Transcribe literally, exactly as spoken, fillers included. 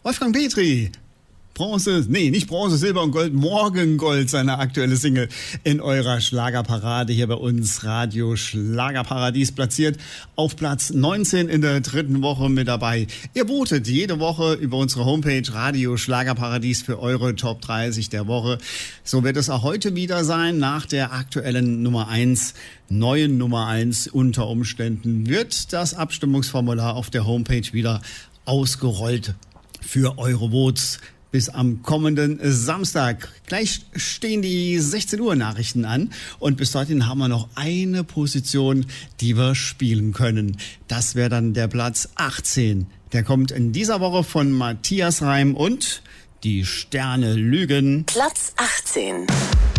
Wolfgang Petri. Bronze, nee, nicht Bronze, Silber und Gold, Morgengold, seine aktuelle Single in eurer Schlagerparade hier bei uns, Radio Schlagerparadies, platziert auf Platz neunzehn in der dritten Woche mit dabei. Ihr votet jede Woche über unsere Homepage Radio Schlagerparadies für eure Top dreißig der Woche. So wird es auch heute wieder sein, nach der aktuellen Nummer eins, neuen Nummer eins unter Umständen, wird das Abstimmungsformular auf der Homepage wieder ausgerollt für eure Votes. Bis am kommenden Samstag. Gleich stehen die sechzehn Uhr Nachrichten an und bis dorthin haben wir noch eine Position, die wir spielen können. Das wäre dann der Platz achtzehn. Der kommt in dieser Woche von Matthias Reim und Die Sterne lügen. Platz achtzehn.